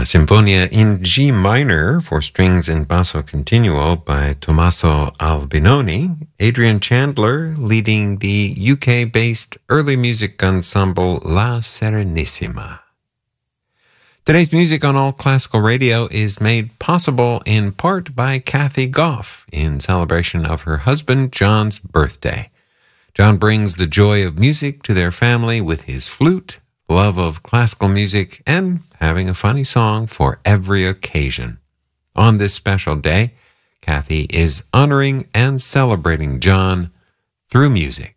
Sinfonia in G minor for strings and basso continuo by Tommaso Albinoni. Adrian Chandler leading the UK-based early music ensemble La Serenissima. Today's music on All Classical Radio is made possible in part by Kathy Goff in celebration of her husband John's birthday. John brings the joy of music to their family with his flute, love of classical music, and having a funny song for every occasion. On this special day, Kathy is honoring and celebrating John through music.